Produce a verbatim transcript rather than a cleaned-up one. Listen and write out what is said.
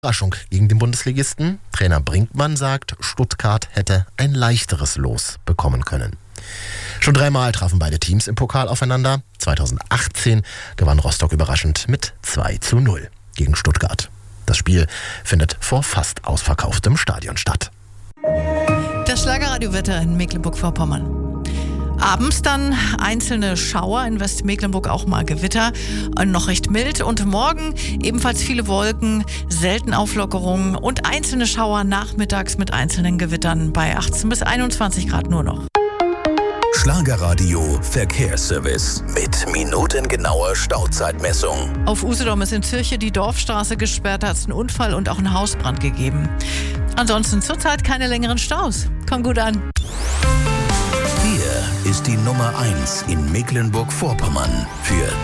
Überraschung gegen den Bundesligisten. Trainer Brinkmann sagt, Stuttgart hätte ein leichteres Los bekommen können. Schon dreimal trafen beide Teams im Pokal aufeinander. zweitausendachtzehn gewann Rostock überraschend mit zwei zu null gegen Stuttgart. Das Spiel findet vor fast ausverkauftem Stadion statt. Das Schlagerradiowetter in Mecklenburg-Vorpommern. Abends dann einzelne Schauer, in Westmecklenburg auch mal Gewitter, noch recht mild. Und morgen ebenfalls viele Wolken, selten Auflockerungen und einzelne Schauer nachmittags mit einzelnen Gewittern bei achtzehn bis einundzwanzig Grad nur noch. Schlagerradio Verkehrsservice mit minutengenauer Stauzeitmessung. Auf Usedom ist in Zürche die Dorfstraße gesperrt, da hat es einen Unfall und auch einen Hausbrand gegeben. Ansonsten zurzeit keine längeren Staus. Kommt gut an. Hier ist die Nummer eins in Mecklenburg-Vorpommern für